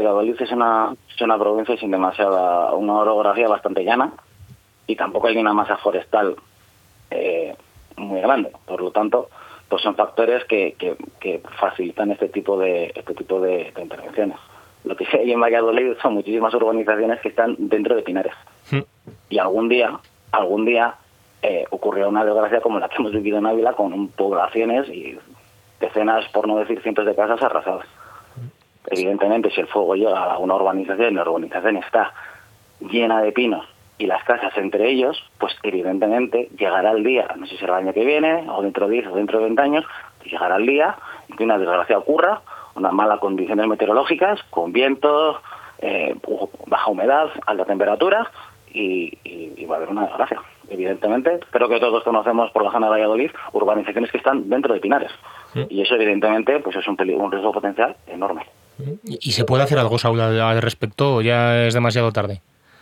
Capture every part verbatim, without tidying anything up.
Valladolid es una, es una provincia sin demasiada, una orografía bastante llana y tampoco hay una masa forestal eh, muy grande. Por lo tanto, pues son factores que, que, que facilitan este tipo de este tipo de, de intervenciones. Lo que hay en Valladolid son muchísimas urbanizaciones que están dentro de pinares. Sí. Y algún día, algún día eh, ocurrió una desgracia como la que hemos vivido en Ávila, con poblaciones y decenas, por no decir cientos de casas arrasadas. Evidentemente, si el fuego llega a una urbanización y la urbanización está llena de pinos y las casas entre ellos, pues evidentemente llegará el día, no sé si será el año que viene, o dentro de diez o dentro de veinte años, llegará el día en que una desgracia ocurra, unas malas condiciones meteorológicas, con vientos, eh, baja humedad, alta temperatura, y, y, y va a haber una desgracia. Evidentemente, creo que todos conocemos por la zona de Valladolid urbanizaciones que están dentro de pinares. ¿Sí? Y eso evidentemente pues es un, peligro, un riesgo potencial enorme. ¿Y se puede hacer algo, Saúl, al respecto o ya es demasiado tarde?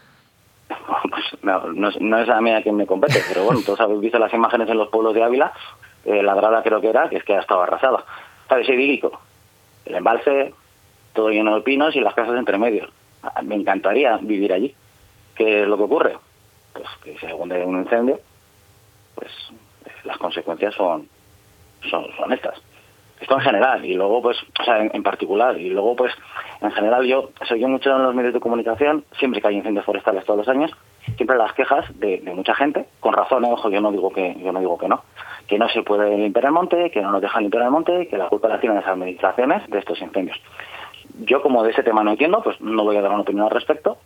Pues no, no, no es a mí a quien me compete, pero bueno, todos habéis visto las imágenes en los pueblos de Ávila, eh, la grada creo que era, que es que ha estado arrasada. ¿Sabes? Es idílico. El embalse, todo lleno de pinos y las casas entre medio. Me encantaría vivir allí. ¿Qué es lo que ocurre? Pues que si algún día hay un incendio, pues las consecuencias son, son, son estas. Esto en general, y luego pues, o sea, en, en particular, y luego pues, en general yo, soy yo mucho en los medios de comunicación, siempre que hay incendios forestales todos los años, siempre las quejas de, de mucha gente, con razón, ¿eh? Ojo, yo no digo que, yo no digo que no, que no se puede limpiar el monte, que no nos dejan limpiar el monte, que la culpa la tienen las administraciones de estos incendios. Yo como de ese tema no entiendo, pues no voy a dar una opinión al respecto.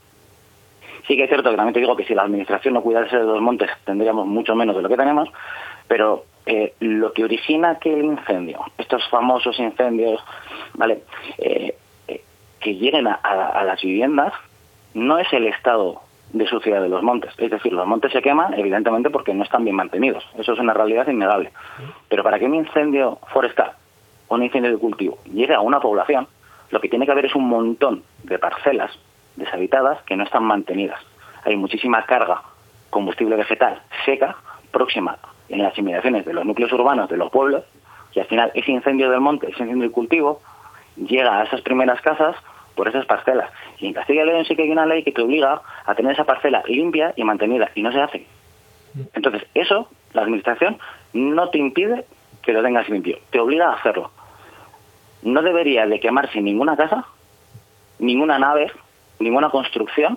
Sí que es cierto que también te digo que si la administración no cuidase de los montes tendríamos mucho menos de lo que tenemos, pero eh, lo que origina que el incendio, estos famosos incendios, vale, eh, eh, que lleguen a, a, a las viviendas, no es el estado de suciedad de los montes. Es decir, los montes se queman evidentemente porque no están bien mantenidos. Eso es una realidad innegable. Pero para que un incendio forestal o un incendio de cultivo llegue a una población, lo que tiene que haber es un montón de parcelas deshabitadas que no están mantenidas. Hay muchísima carga combustible vegetal seca próxima en las inmediaciones de los núcleos urbanos de los pueblos, y al final ese incendio del monte, ese incendio del cultivo, llega a esas primeras casas por esas parcelas. Y en Castilla y León sí que hay una ley que te obliga a tener esa parcela limpia y mantenida, y no se hace. Entonces, eso, la administración no te impide que lo tengas limpio, te obliga a hacerlo. No debería de quemarse ninguna casa, ninguna nave, ninguna construcción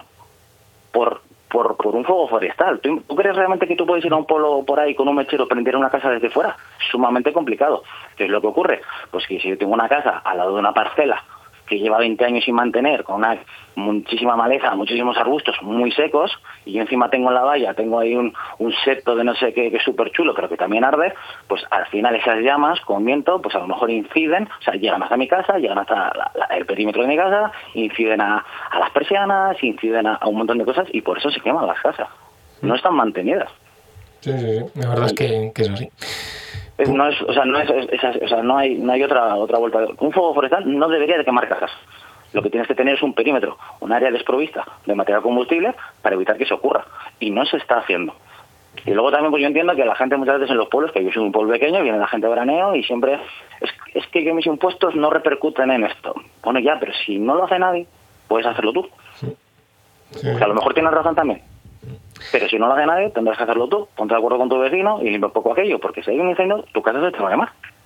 por por, por un fuego forestal. ¿Tú, ¿Tú crees realmente que tú puedes ir a un pueblo por ahí con un mechero prender una casa desde fuera? Sumamente complicado. ¿Qué es lo que ocurre? Pues que si yo tengo una casa al lado de una parcela que lleva veinte años sin mantener, con una muchísima maleza, muchísimos arbustos muy secos, y yo encima tengo en la valla, tengo ahí un, un septo de no sé qué, que es súper chulo, pero que también arde, pues al final esas llamas con viento, pues a lo mejor inciden, o sea, llegan hasta mi casa, llegan hasta la, la, el perímetro de mi casa, inciden a, a las persianas, inciden a, a un montón de cosas, y por eso se queman las casas. No están mantenidas. Sí, sí, sí. La verdad es que, que es así. Es, no es, o sea, no es, es, es, o sea, no hay, no hay otra otra vuelta. Un fuego forestal no debería de quemar casas. Lo que tienes que tener es un perímetro, un área desprovista de material combustible para evitar que eso ocurra. Y no se está haciendo. Y luego también pues yo entiendo que la gente muchas veces en los pueblos, que yo soy un pueblo pequeño, viene la gente de veraneo y siempre es, es que, que mis impuestos no repercuten en esto. Bueno, ya, pero si no lo hace nadie, puedes hacerlo tú. Sí. Sí. Que a lo mejor tienes razón también. Pero si no lo hace nadie, tendrás que hacerlo tú. Ponte de acuerdo con tu vecino y limpia un poco aquello, porque si hay un incendio, tu casa se te va a quemar.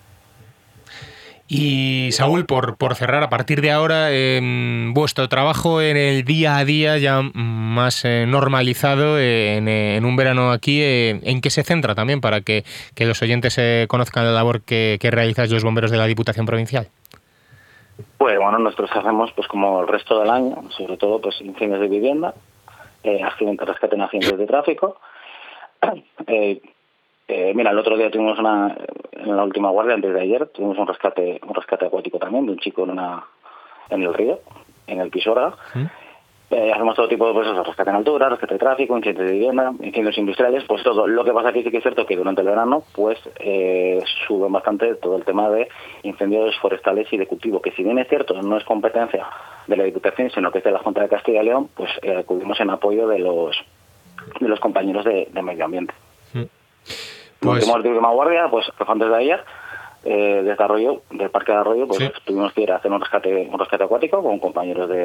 Y Saúl, por, por cerrar, a partir de ahora, eh, vuestro trabajo en el día a día ya más eh, normalizado eh, en, en un verano aquí, eh, ¿en qué se centra también para que, que los oyentes eh, conozcan la labor que, que realizáis los bomberos de la Diputación Provincial? Pues bueno, nosotros hacemos pues como el resto del año, sobre todo pues incendios de vivienda, eh, accidentes, rescate en accidentes de tráfico. eh, eh, mira, el otro día tuvimos una, en la última guardia, antes de ayer, tuvimos un rescate un rescate acuático también de un chico en una en el río, en el Pisuerga. ¿Mm? Eh, hacemos todo tipo de procesos, rescate en altura, rescate de tráfico, incendios de vivienda, incendios industriales, pues todo. Lo que pasa aquí sí que es cierto que durante el verano pues eh, suben bastante todo el tema de incendios forestales y de cultivo, que si bien es cierto no es competencia de la Diputación, sino que es de la Junta de Castilla y León, pues eh, acudimos en apoyo de los de los compañeros de, de medio ambiente. Mm. Pues... Último, de última guardia, pues antes de ayer, eh, desde Arroyo, del Parque de Arroyo, pues sí. Tuvimos que ir a hacer un rescate un rescate acuático con compañeros de